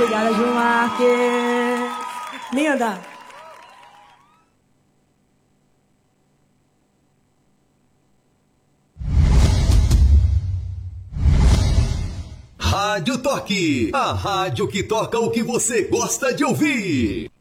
Obrigada, Ju Marques. Linda. Rádio Toque, a rádio que toca o que você gosta de ouvir.